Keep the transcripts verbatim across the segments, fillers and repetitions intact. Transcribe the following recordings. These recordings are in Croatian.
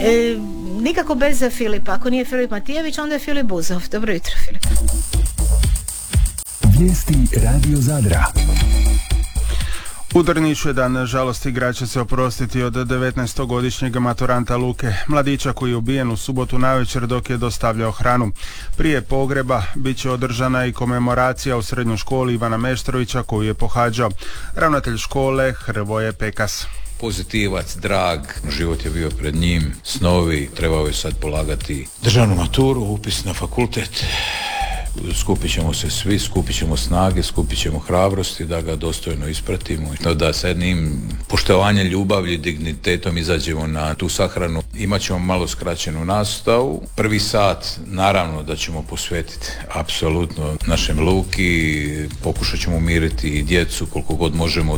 E, nikako bez Filipa. Ako nije Filip Matijević, onda je Filip Buzov. Dobro jutro, Filip. Vijesti Radio Zadra. U Drnišu je dan žalosti, grad će se oprostiti od devetnaestogodišnjeg maturanta Luke, mladića koji je ubijen u subotu navečer dok je dostavljao hranu. Prije pogreba bit će održana i komemoracija u srednjoj školi Ivana Meštrovića koju je pohađao. Ravnatelj škole Hrvoje Pekas. Pozitivac, drag, život je bio pred njim, snovi, trebao je sad polagati državnu maturu, upis na fakultet. Skupit ćemo se svi, skupit ćemo snage, skupit ćemo hrabrosti da ga dostojno ispratimo, da sa jednim poštovanjem, ljubavlji, dignitetom izađemo na tu sahranu. Imat ćemo malo skraćenu nastavu. Prvi sat naravno da ćemo posvetiti apsolutno našem Luki, pokušat ćemo umiriti i djecu koliko god možemo.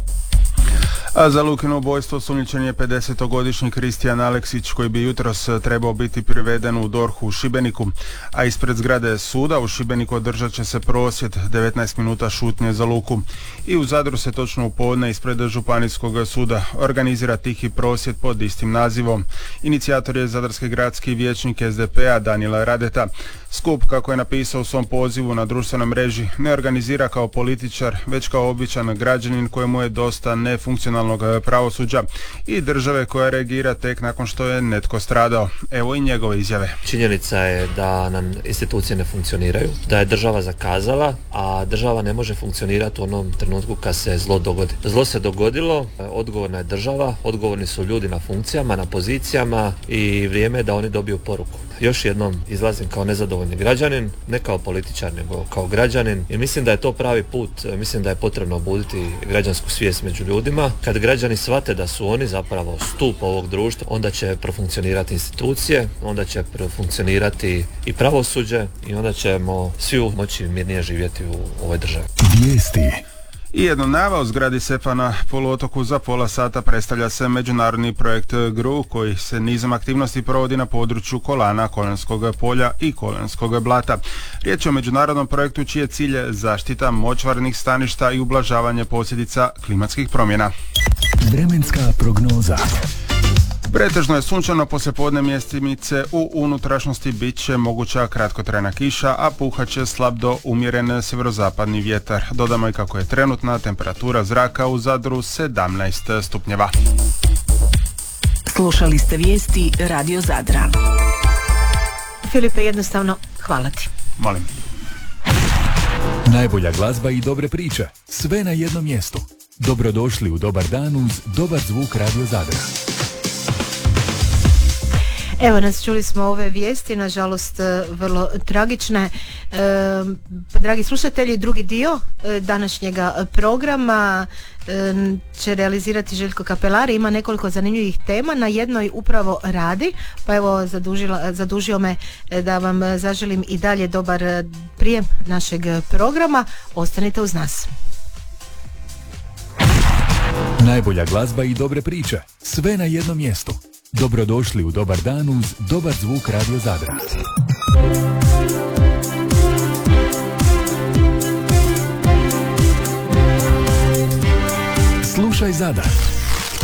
A za Lukino ubojstvo osumnjičen je pedesetogodišnji Kristijan Aleksić koji bi jutros trebao biti priveden u dorhu u Šibeniku, a ispred zgrade suda u Šibeniku održat će se prosvjed devetnaest minuta šutnje za Luku. I u Zadru se točno u podne ispred Županijskog suda organizira tihi prosvjed pod istim nazivom. Inicijator je zadarski gradski vijećnik es de pe a Danijela Radeta. Skup, kako je napisao u svom pozivu na društvenoj mreži, ne organizira kao političar, već kao običan građanin kojemu je dosta nefunkcionalnog pravosuđa i države koja reagira tek nakon što je netko stradao. Evo i njegove izjave. Činjenica je da nam institucije ne funkcioniraju, da je država zakazala, a država ne može funkcionirati u onom trenutku kad se zlo dogodi. Zlo se dogodilo, odgovorna je država, odgovorni su ljudi na funkcijama, na pozicijama i vrijeme je da oni dobiju poruku. Još jednom izlazim kao nezadovoljni građanin, ne kao političar, nego kao građanin i mislim da je to pravi put, mislim da je potrebno obuditi građansku svijest među ljudima. Kad građani shvate da su oni zapravo stup ovog društva, onda će profunkcionirati institucije, onda će profunkcionirati i pravosuđe i onda ćemo svi moći mirnije živjeti u ovoj državi. Vijesti. I jedno nava u zgradi sefa na poluotoku za pola sata predstavlja se međunarodni projekt G R U koji se nizom aktivnosti provodi na području Kolana, Kolenskog polja i Kolenskog blata. Riječ je o međunarodnom projektu čiji je cilj zaštita močvarnih staništa i ublažavanje posljedica klimatskih promjena. Vremenska prognoza. Pretežno je sunčano, poslijepodne mjestimice u unutrašnjosti bit će moguća kratkotrajna kiša, a puhat će slab do umjeren sjeverozapadni vjetar. Dodamo i kako je trenutna temperatura zraka u Zadru sedamnaest stupnjeva. Slušali ste vijesti Radio Zadra. Filipe, jednostavno hvala ti. Molim. Najbolja glazba i dobre priče. Sve na jednom mjestu. Dobrodošli u Dobar dan uz Dobar zvuk Radio Zadra. Evo nas, čuli smo ove vijesti, nažalost vrlo tragične. E, dragi slušatelji, drugi dio današnjega programa e, će realizirati Željko Kapelari. Ima nekoliko zanimljivih tema, na jednoj upravo radi, pa evo zadužila, zadužio me da vam zaželim i dalje dobar prijem našeg programa. Ostanite uz nas. Najbolja glazba i dobre priče. Sve na jednom mjestu. Dobrodošli u Dobar dan uz Dobar zvuk Radio Zadra. Slušaj Zadar.